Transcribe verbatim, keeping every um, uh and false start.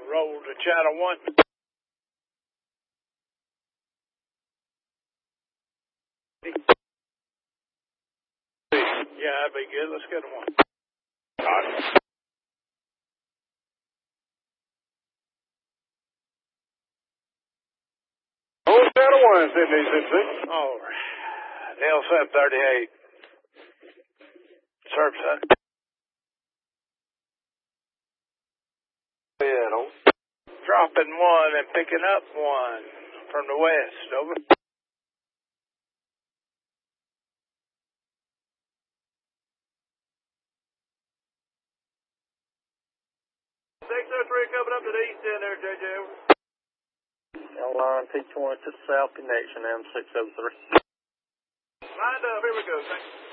roll to channel one. Yeah, that'd be good. Let's get them one. All right. Hold channel one, Sydney sixty-six. All right. L seven thirty-eight. Service, huh? Yeah, no. Dropping one and picking up one from the west. Over. six oh three coming up to the east end there, J J. L-line P twenty to South Connection, M six oh three. Lined up, here we go, thanks.